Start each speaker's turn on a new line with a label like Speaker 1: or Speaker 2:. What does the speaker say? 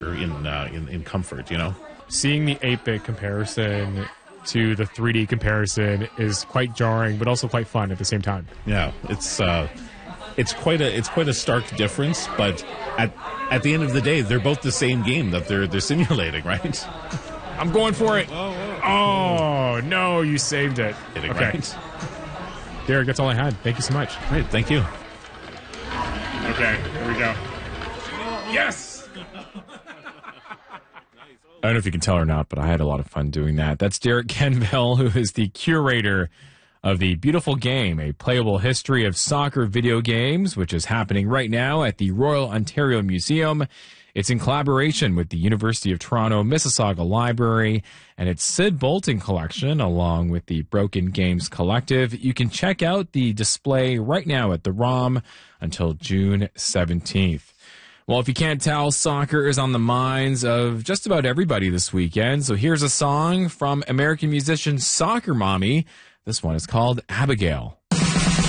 Speaker 1: in comfort, you know.
Speaker 2: Seeing the 8-bit comparison to the 3D comparison is quite jarring, but also quite fun at the same time.
Speaker 1: Yeah, it's quite a stark difference, but at the end of the day, they're both the same game that they're simulating, right?
Speaker 2: I'm going for it. Oh no, you saved it.
Speaker 1: Okay,
Speaker 2: right. Derek, that's all I had. Thank you so much.
Speaker 1: Great, thank you.
Speaker 2: Okay, here we go. Yes. I don't know if you can tell or not, but I had a lot of fun doing that. That's Derek Kenville, who is the curator of the Beautiful Game, a playable history of soccer video games, which is happening right now at the Royal Ontario Museum. It's in collaboration with the University of Toronto Mississauga Library and its Sid Bolton collection, along with the Broken Games Collective. You can check out the display right now at the ROM until June 17th. Well, if you can't tell, soccer is on the minds of just about everybody this weekend. So here's a song from American musician Soccer Mommy. This one is called Abigail.